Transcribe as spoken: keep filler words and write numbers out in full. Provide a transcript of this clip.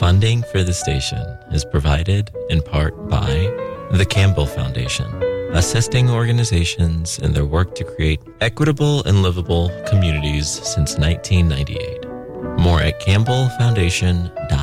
Funding for the station is provided in part by the Campbell Foundation, assisting organizations in their work to create equitable and livable communities since nineteen ninety-eight. More at campbell foundation dot